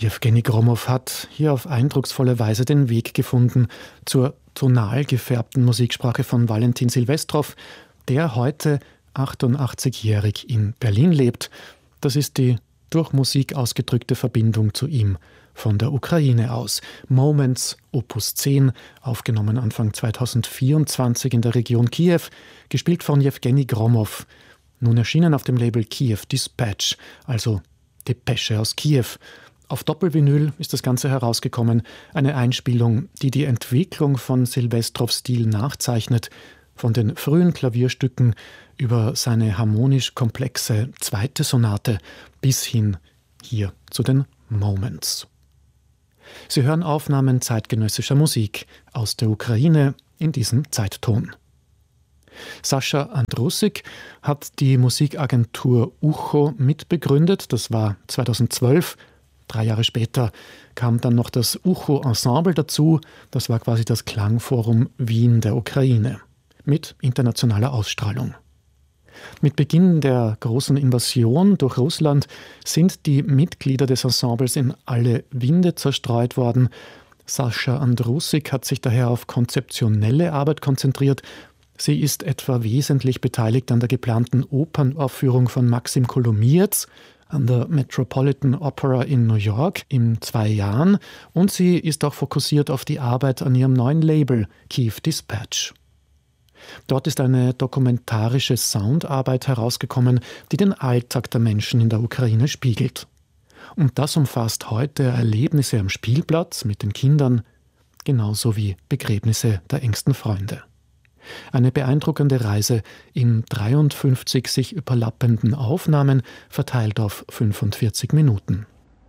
Jewgeni Gromow hat hier auf eindrucksvolle Weise den Weg gefunden zur tonal gefärbten Musiksprache von Valentin Silvestrow, der heute 88-jährig in Berlin lebt. Das ist die durch Musik ausgedrückte Verbindung zu ihm von der Ukraine aus. Moments, Opus 10, aufgenommen Anfang 2024 in der Region Kiew, gespielt von Jewgeni Gromow. Nun erschienen auf dem Label Kiew Dispatch, also Depesche aus Kiew. Auf Doppelvinyl ist das Ganze herausgekommen, eine Einspielung, die die Entwicklung von Silvestrows Stil nachzeichnet, von den frühen Klavierstücken über seine harmonisch komplexe zweite Sonate bis hin hier zu den Moments. Sie hören Aufnahmen zeitgenössischer Musik aus der Ukraine in diesem Zeitton. Sascha Andrusik hat die Musikagentur Ucho mitbegründet, das war 2012. 3 Jahre später kam dann noch das Ucho Ensemble dazu, das war quasi das Klangforum Wien der Ukraine, mit internationaler Ausstrahlung. Mit Beginn der großen Invasion durch Russland sind die Mitglieder des Ensembles in alle Winde zerstreut worden. Sascha Andrusik hat sich daher auf konzeptionelle Arbeit konzentriert. Sie ist etwa wesentlich beteiligt an der geplanten Opernaufführung von Maxim Kolomiets an der Metropolitan Opera in New York in 2 Jahren. Und sie ist auch fokussiert auf die Arbeit an ihrem neuen Label Kiew Dispatch. Dort ist eine dokumentarische Soundarbeit herausgekommen, die den Alltag der Menschen in der Ukraine spiegelt. Und das umfasst heute Erlebnisse am Spielplatz mit den Kindern, genauso wie Begräbnisse der engsten Freunde. Eine beeindruckende Reise in 53 sich überlappenden Aufnahmen, verteilt auf 45 Minuten.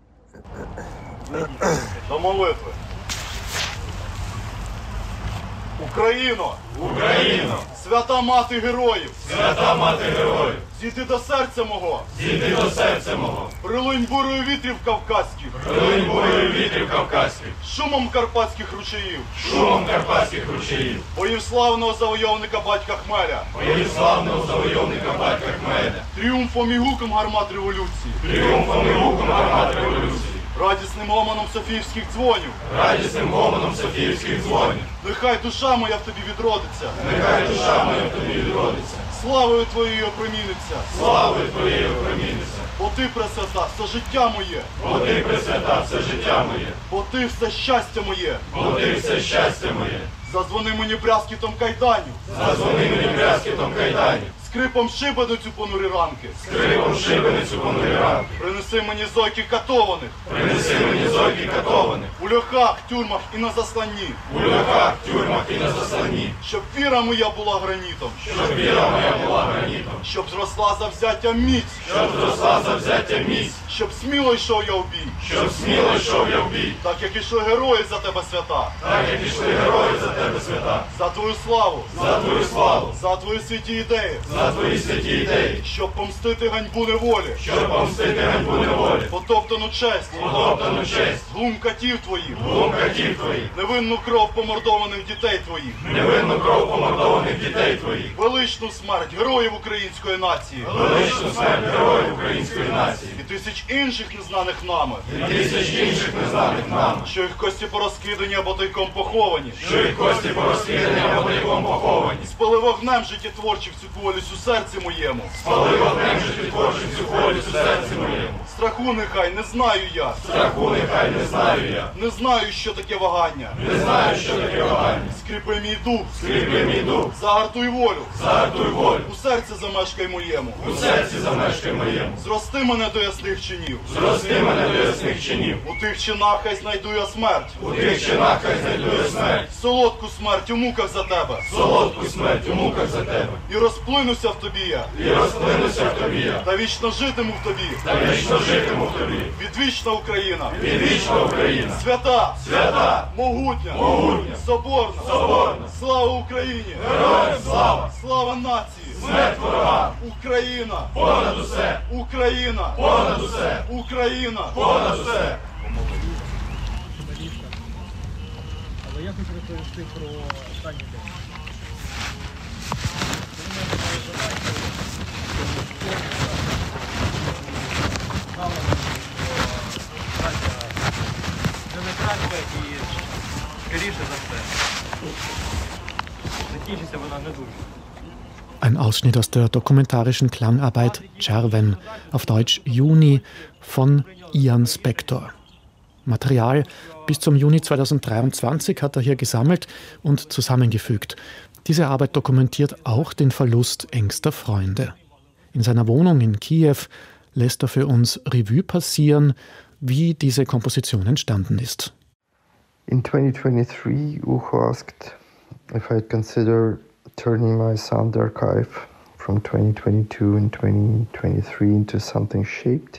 Україно! Україно! Свята мати героїв! Свята мати героїв! Зійди до серця мого! Зійди до серця мого! Прилинь бурою вітрів кавказьких! Прилинь бурою вітрів кавказьких! Шумом карпатських ручаїв! Шумом карпатських ручаїв! Боїв славного завойовника батька Хмеля! Боїв славного завойовника батька Хмеля! Тріумфом і гуком гармат революції! Тріумфом і гуком гармат революції! Радісним гомоном Софіївських дзвонів! Радісним гомоном Софіївських дзвонів! Нехай душа моя в тобі відродиться! Нехай душа моя в тобі відродиться! Славою твоєю опроміниться! Славою твоєю опроміниться! Бо ти, пресвята, все життя моє! Бо ти, пресвята, все життя моє! Бо ти все щастя моє! Бо ти все щастя моє! Зазвони мені брязкітом кайданів! Зазвони мені брязкітом кайданів! Скрипом шибеницю понурі ранки! Скрипом шибеницю понурі ранки! Принеси мені зойки катованих! Принеси мені зойки катованих! У льохах, тюрмах і на засланні! У льохах, тюрмах і на засланні! Щоб віра моя була гранітом! Щоб віра моя була гранітом! Щоб зросла завзяття міць! Щоб зросла завзяття міць! Щоб сміло йшов я в бій! Щоб сміло йшов я в бій! Так як ішли герої за тебе свята! Так як ішли герої за тебе свята! За твою славу! За твою славу! За твої святі ідеї! За твої святі ідеї! Щоб помстити ганьбу неволі! Щоб помстити ганьбу неволі! Потоптану честь! Потоптану честь! Глум катів твоїх! Глум катів твоїх! Невинну кров помордованих дітей твоїх! Невинну кров помордованих дітей твоїх! Величну смерть героїв української нації! Величну смерть героїв української нації! І тисяч інших незнаних нами! І тисяч інших незнаних нами! Що їх кості порозкидані або тайком поховані! Що їх кості порозкидані або тайком поховані! Спали вогнем життєтворчі всю кволість у серці моєму! Спали вогнем життєтворчі всю кволість у серці моєму! Страху нехай не знаю я! Страху нехай не знаю я! Не знаю, що таке вагання! Не знаю, що таке вагання! Скріпи мій дух! Скріпи мій дух! Загартуй волю! Загартуй волю! У серці замешкай моєму! У серці замешкай моєму! Зрости мене до ясних чинів! Зрости мене до ясних чинів! У тих чинах хай знайду я смерть! У тих чинах хай знайду я смерть! Солодку смерть у муках за тебе! Солодку смерть у муках за тебе! І розплинуся в тобі я! І розплинуся в тобі я! Та вічно житиму в тобі! Та вічно житиму в тобі! Відвічна Україна! Відвічна Україна! Свята! Свята! Могутня! Могутня! Соборна! Соборна! Слава Україні! Героям слава! Слава нації! Смерть ворогам! Україна! Понад усе! Україна! Понад усе! Україна! Понад усе! Але я хочу розповісти про останній день. Ein Ausschnitt aus der dokumentarischen Klangarbeit Czerwen, auf Deutsch Juni, von Ian Spector. Material bis zum Juni 2023 hat er hier gesammelt und zusammengefügt. Diese Arbeit dokumentiert auch den Verlust engster Freunde. In seiner Wohnung in Kiew lässt er für uns Revue passieren, wie diese Komposition entstanden ist. In 2023, Ucho asked if I'd consider turning my sound archive from 2022 and 2023 into something shaped.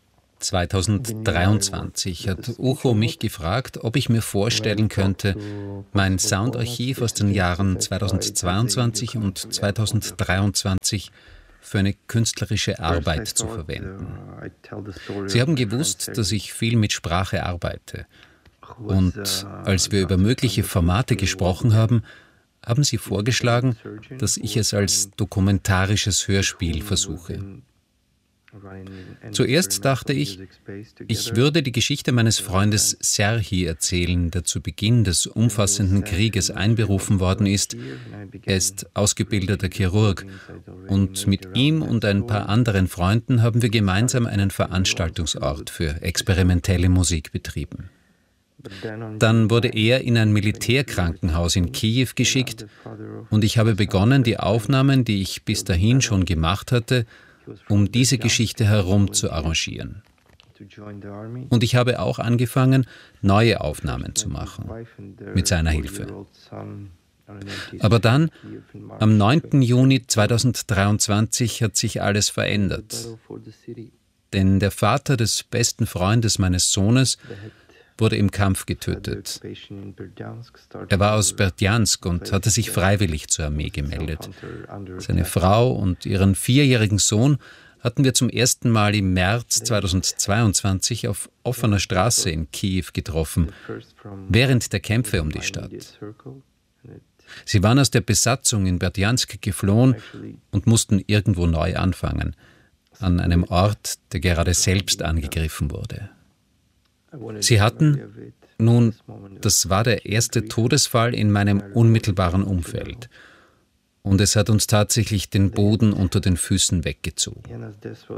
2023 hat Ucho mich gefragt, ob ich mir vorstellen könnte, mein Soundarchiv aus den Jahren 2022 und 2023 für eine künstlerische Arbeit zu verwenden. Sie haben gewusst, dass ich viel mit Sprache arbeite. Und als wir über mögliche Formate gesprochen haben, haben sie vorgeschlagen, dass ich es als dokumentarisches Hörspiel versuche. Zuerst dachte ich, ich würde die Geschichte meines Freundes Serhii erzählen, der zu Beginn des umfassenden Krieges einberufen worden ist. Er ist ausgebildeter Chirurg und mit ihm und ein paar anderen Freunden haben wir gemeinsam einen Veranstaltungsort für experimentelle Musik betrieben. Dann wurde er in ein Militärkrankenhaus in Kiew geschickt und ich habe begonnen, die Aufnahmen, die ich bis dahin schon gemacht hatte, um diese Geschichte herum zu arrangieren. Und ich habe auch angefangen, neue Aufnahmen zu machen, mit seiner Hilfe. Aber dann, am 9. Juni 2023, hat sich alles verändert. Denn der Vater des besten Freundes meines Sohnes wurde im Kampf getötet. Er war aus Berdjansk und hatte sich freiwillig zur Armee gemeldet. Seine Frau und ihren 4-jährigen Sohn hatten wir zum ersten Mal im März 2022 auf offener Straße in Kiew getroffen, während der Kämpfe um die Stadt. Sie waren aus der Besatzung in Berdjansk geflohen und mussten irgendwo neu anfangen, an einem Ort, der gerade selbst angegriffen wurde. Sie hatten, nun, das war der erste Todesfall in meinem unmittelbaren Umfeld. Und es hat uns tatsächlich den Boden unter den Füßen weggezogen.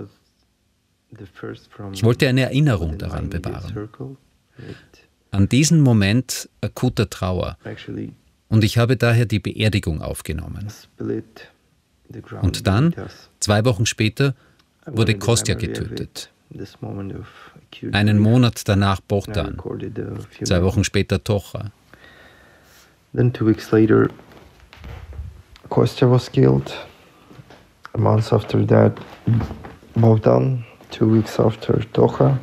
Ich wollte eine Erinnerung daran bewahren. An diesen Moment akuter Trauer. Und ich habe daher die Beerdigung aufgenommen. Und dann, 2 Wochen später, wurde Kostja getötet. Einen Monat danach Bogdan, 2 Wochen später Tocha. Then 2 weeks later, Kostya was killed. A month after that, Bogdan. 2 weeks after, Tocha.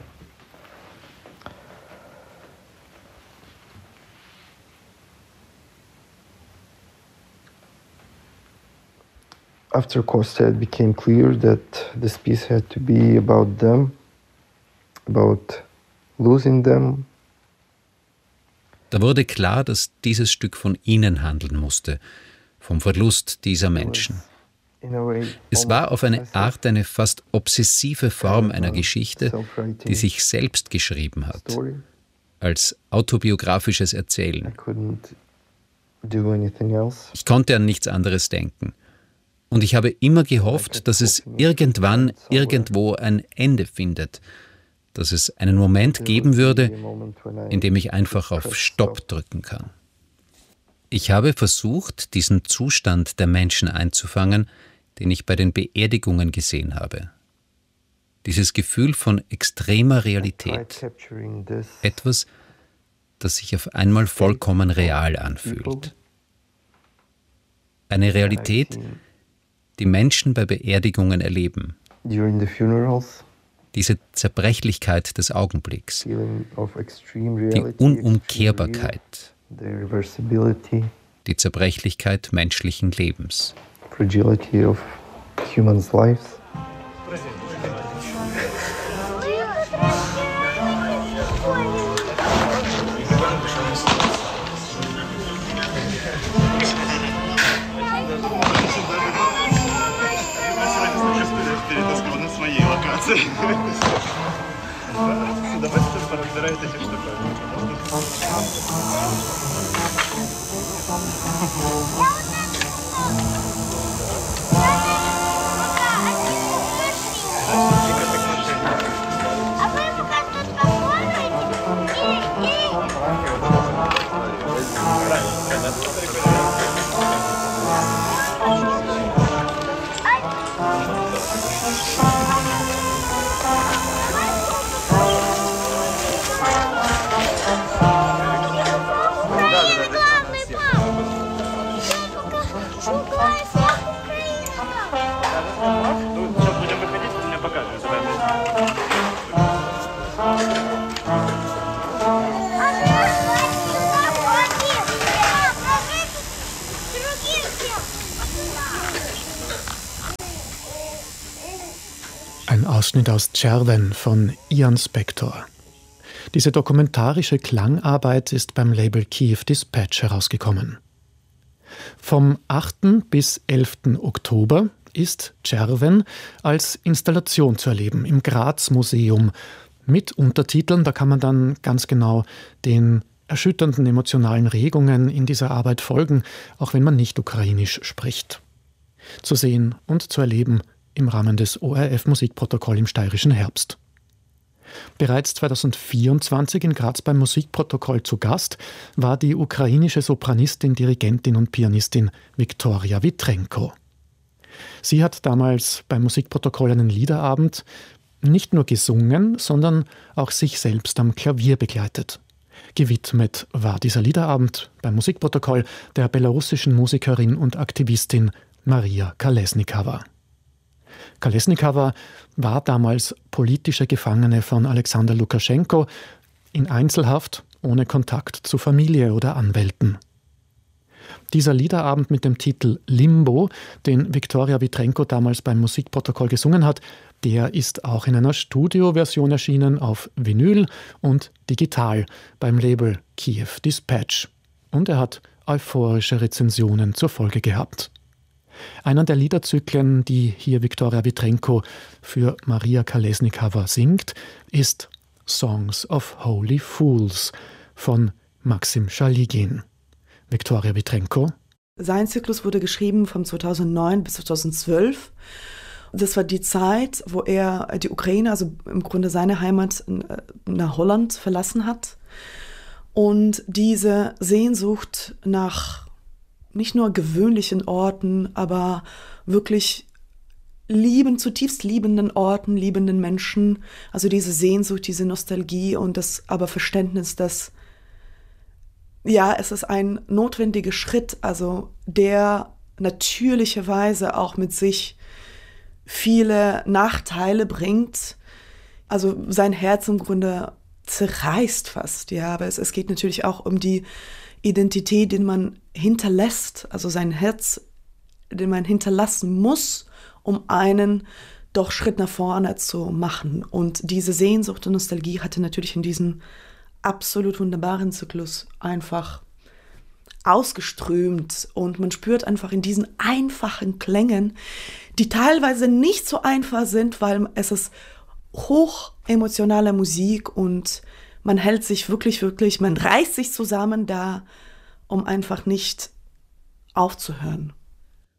After Kostya, it became clear that this piece had to be about them, about losing them. Da wurde klar, dass dieses Stück von ihnen handeln musste, vom Verlust dieser Menschen. Es war auf eine Art eine fast obsessive Form einer Geschichte, die sich selbst geschrieben hat, als autobiografisches Erzählen. Ich konnte an nichts anderes denken. Und ich habe immer gehofft, dass es irgendwann, irgendwo ein Ende findet, dass es einen Moment geben würde, in dem ich einfach auf Stopp drücken kann. Ich habe versucht, diesen Zustand der Menschen einzufangen, den ich bei den Beerdigungen gesehen habe. Dieses Gefühl von extremer Realität. Etwas, das sich auf einmal vollkommen real anfühlt. Eine Realität, die Menschen bei Beerdigungen erleben. Diese Zerbrechlichkeit des Augenblicks, die Unumkehrbarkeit, die Zerbrechlichkeit menschlichen Lebens. Fragility of humans' lives. Давайте поразбирайте эти штуки. Ein Ausschnitt aus Czerwen von Ian Spector. Diese dokumentarische Klangarbeit ist beim Label Kiev Dispatch herausgekommen. Vom 8. bis 11. Oktober ist Czerwen als Installation zu erleben im Graz Museum mit Untertiteln. Da kann man dann ganz genau den erschütternden emotionalen Regungen in dieser Arbeit folgen, auch wenn man nicht ukrainisch spricht. Zu sehen und zu erleben im Rahmen des ORF-Musikprotokoll im Steirischen Herbst. Bereits 2024 in Graz beim Musikprotokoll zu Gast war die ukrainische Sopranistin, Dirigentin und Pianistin Viktoria Vitrenko. Sie hat damals beim Musikprotokoll einen Liederabend nicht nur gesungen, sondern auch sich selbst am Klavier begleitet. Gewidmet war dieser Liederabend beim Musikprotokoll der belarussischen Musikerin und Aktivistin Maria Kalesnikava. Kalesnikava war damals politische Gefangene von Alexander Lukaschenko in Einzelhaft, ohne Kontakt zu Familie oder Anwälten. Dieser Liederabend mit dem Titel Limbo, den Viktoria Vitrenko damals beim Musikprotokoll gesungen hat, der ist auch in einer Studioversion erschienen auf Vinyl und digital beim Label Kiev Dispatch. Und er hat euphorische Rezensionen zur Folge gehabt. Einer der Liederzyklen, die hier Viktoria Vitrenko für Maria Kalesnikava singt, ist Songs of Holy Fools von Maxim Schaligin. Viktoria Vitrenko. Sein Zyklus wurde geschrieben von 2009 bis 2012. Das war die Zeit, wo er die Ukraine, also im Grunde seine Heimat, nach Holland verlassen hat. Und diese Sehnsucht nach nicht nur gewöhnlichen Orten, aber wirklich zutiefst liebenden Orten, liebenden Menschen. Also diese Sehnsucht, diese Nostalgie und das aber Verständnis, dass ja, es ist ein notwendiger Schritt, also der natürlicherweise auch mit sich viele Nachteile bringt. Also sein Herz im Grunde zerreißt fast, ja, aber es geht natürlich auch um die Identität, den man hinterlässt, also sein Herz, den man hinterlassen muss, um einen doch Schritt nach vorne zu machen. Und diese Sehnsucht und Nostalgie hatte natürlich in diesem absolut wunderbaren Zyklus einfach ausgeströmt. Und man spürt einfach in diesen einfachen Klängen, die teilweise nicht so einfach sind, weil es ist hoch emotionale Musik und man hält sich wirklich, man reißt sich zusammen da, um einfach nicht aufzuhören.